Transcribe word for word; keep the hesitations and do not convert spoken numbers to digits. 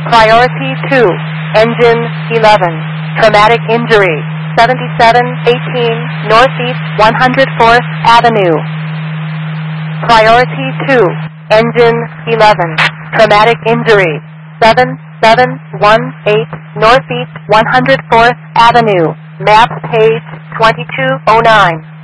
Priority two, Engine eleven, Traumatic Injury, seventy-seven eighteen Northeast one hundred fourth Avenue. Priority two, Engine eleven, Traumatic Injury, seven seven one eight Northeast one hundred fourth Avenue. Map page twenty-two oh nine.